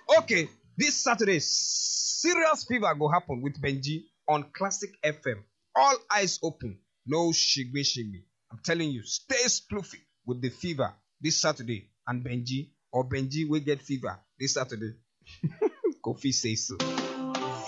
Okay, this Saturday, serious fever go happen with Benji on Classic FM. All eyes open, no shigbe shigbe. I'm telling you, stay sploofy with the fever this Saturday and Benji, or Benji will get fever this Saturday. Kofi says so.